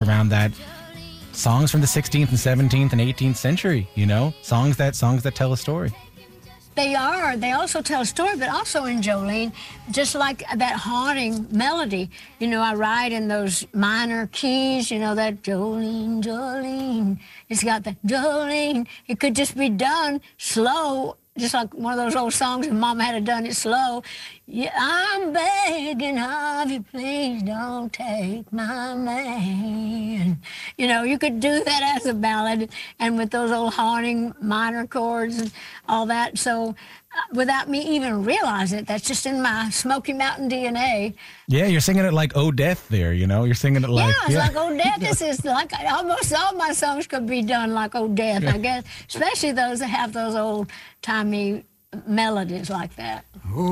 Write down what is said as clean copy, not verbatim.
around that. Songs from the 16th and 17th and 18th century, songs that tell a story. They are. They also tell a story, but also in Jolene, just like that haunting melody. I ride in those minor keys, that Jolene, Jolene. It's got the Jolene. It could just be done slow, just like one of those old songs, and Mama had done it slow. Yeah, I'm begging of you, please don't take my man. You could do that as a ballad, and with those old haunting minor chords and all that. So without me even realizing it, that's just in my Smoky Mountain DNA. Yeah, you're singing it like Oh Death there, You're singing it like... Yeah, it's like Oh Death. This is like almost all my songs could be done like Oh Death, I guess. Especially those that have those old-timey melodies like that.